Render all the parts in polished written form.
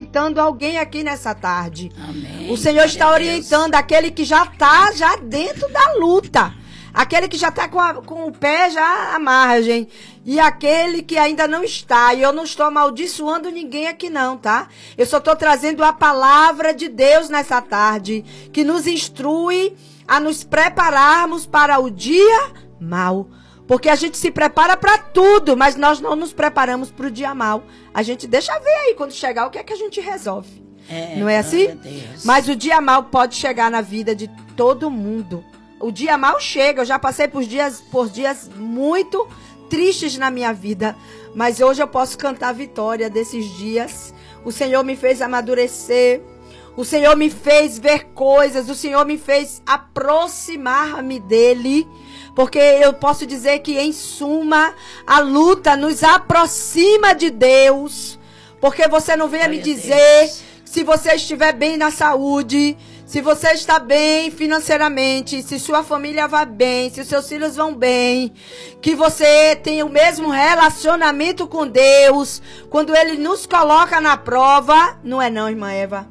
orientando alguém aqui nessa tarde. Amém. O Senhor está orientando aquele que já está já dentro da luta. Aquele que já está com o pé já à margem. E aquele que ainda não está. E eu não estou amaldiçoando ninguém aqui não, tá? Eu só estou trazendo a palavra de Deus nessa tarde. Que nos instrui a nos prepararmos para o dia mau. Porque a gente se prepara para tudo, mas nós não nos preparamos para o dia mau. A gente deixa ver aí, quando chegar, o que é que a gente resolve. Não é assim? Mas o dia mau pode chegar na vida de todo mundo. O dia mau chega. Eu já passei por dias muito tristes na minha vida. Mas hoje eu posso cantar a vitória desses dias. O Senhor me fez amadurecer. O Senhor me fez ver coisas. O Senhor me fez aproximar-me dEle. Porque eu posso dizer que, em suma, a luta nos aproxima de Deus. Porque você não venha me dizer se você estiver bem na saúde, se você está bem financeiramente, se sua família vai bem, se os seus filhos vão bem, que você tem o mesmo relacionamento com Deus, quando Ele nos coloca na prova. Não é não, irmã Eva?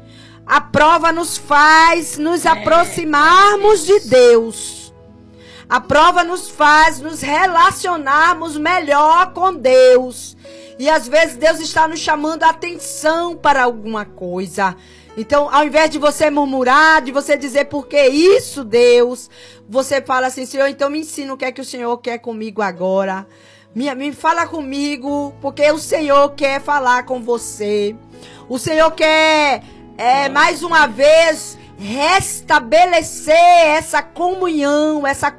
A prova nos faz nos aproximarmos de Deus. A prova nos faz nos relacionarmos melhor com Deus. E às vezes Deus está nos chamando a atenção para alguma coisa. Então, ao invés de você murmurar, de você dizer por que isso, Deus, você fala assim: Senhor, então me ensina o que é que o Senhor quer comigo agora. Me fala comigo, porque o Senhor quer falar com você. O Senhor quer, mais uma vez, restabelecer essa comunhão, essa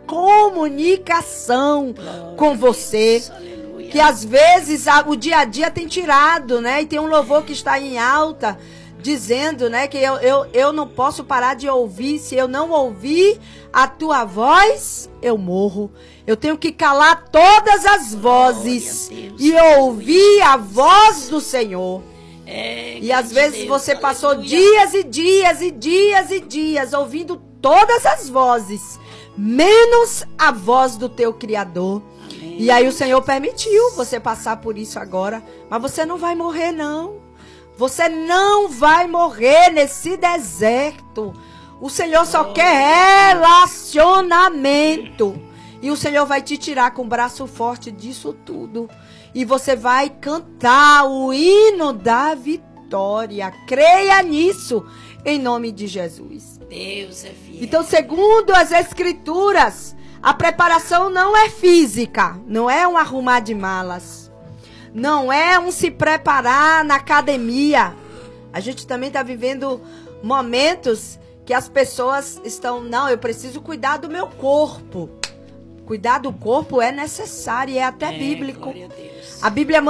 comunicação com você. Aleluia. Que às vezes o dia a dia tem tirado, né? E tem um louvor que está em alta, dizendo, né, que eu não posso parar de ouvir. Se eu não ouvir a tua voz, eu morro. Eu tenho que calar todas as vozes e ouvir a voz do Senhor. E às vezes você passou dias e dias e dias e dias ouvindo todas as vozes, menos a voz do teu Criador. Amém. E aí o Senhor permitiu você passar por isso agora. Mas você não vai morrer, não. Você não vai morrer nesse deserto. O Senhor só quer relacionamento. E o Senhor vai te tirar com o braço forte disso tudo. E você vai cantar o hino da vitória. Creia nisso, em nome de Jesus. Deus é fiel. Então, segundo as Escrituras, a preparação não é física. Não é um arrumar de malas. Não é um se preparar na academia. A gente também está vivendo momentos que as pessoas estão... Não, eu preciso cuidar do meu corpo. Cuidar do corpo é necessário e é até bíblico. A Bíblia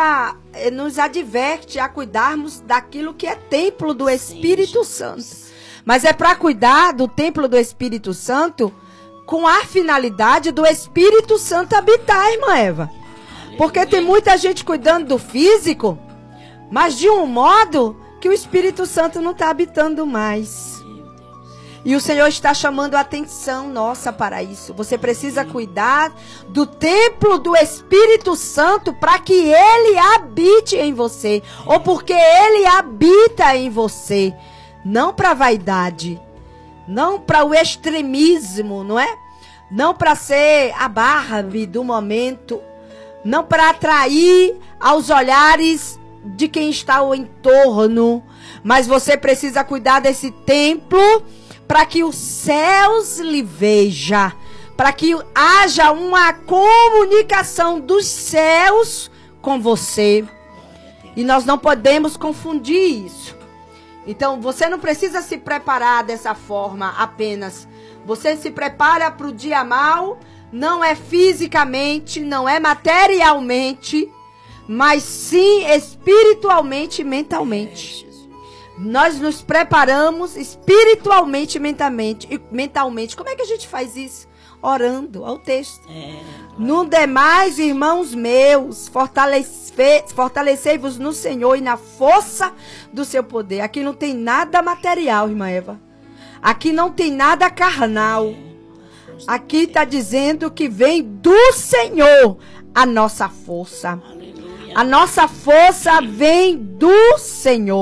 nos adverte a cuidarmos daquilo que é templo do Espírito Santo. Mas é para cuidar do templo do Espírito Santo com a finalidade do Espírito Santo habitar, irmã Eva. Porque tem muita gente cuidando do físico, mas de um modo que o Espírito Santo não está habitando mais. E o Senhor está chamando a atenção nossa para isso. Você precisa cuidar do templo do Espírito Santo para que Ele habite em você. Ou porque Ele habita em você. Não para vaidade. Não para o extremismo, não é? Não para ser a Barbie do momento. Não para atrair aos olhares de quem está ao entorno. Mas você precisa cuidar desse templo para que os céus lhe vejam, para que haja uma comunicação dos céus com você. E nós não podemos confundir isso. Então, você não precisa se preparar dessa forma apenas. Você se prepara para o dia mau, não é fisicamente, não é materialmente, mas sim espiritualmente e mentalmente. Nós nos preparamos espiritualmente e mentalmente. Como é que a gente faz isso? Orando ao texto. No demais, irmãos meus, fortalecei-vos no Senhor e na força do seu poder. Aqui não tem nada material, irmã Eva. Aqui não tem nada carnal. Aqui está dizendo que vem do Senhor a nossa força. A nossa força vem do Senhor.